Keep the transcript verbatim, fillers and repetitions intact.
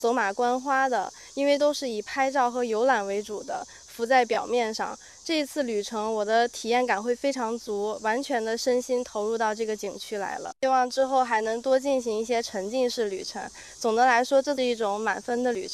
走马观花的，因为都是以拍照和游览为主的，浮在表面上。这一次旅程，我的体验感会非常足，完全的身心投入到这个景区来了。希望之后还能多进行一些沉浸式旅程。总的来说，这是一种满分的旅程。